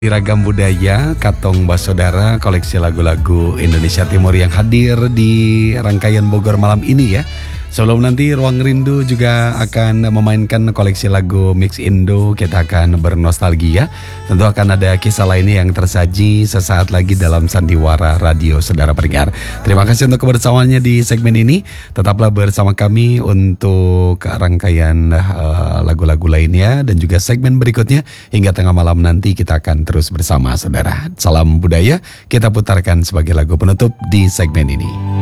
Ragam budaya, Katong Basodara, koleksi lagu-lagu Indonesia Timur yang hadir di rangkaian Bogor malam ini ya. Sebelum nanti Ruang Rindu juga akan memainkan koleksi lagu Mix Indo, kita akan bernostalgia. Tentu akan ada kisah lainnya yang tersaji sesaat lagi dalam Sandiwara Radio Saudara Pendengar. Terima kasih untuk kebersamaannya di segmen ini. Tetaplah bersama kami untuk rangkaian lagu-lagu lainnya dan juga segmen berikutnya hingga tengah malam nanti kita akan terus bersama saudara. Salam budaya kita putarkan sebagai lagu penutup di segmen ini.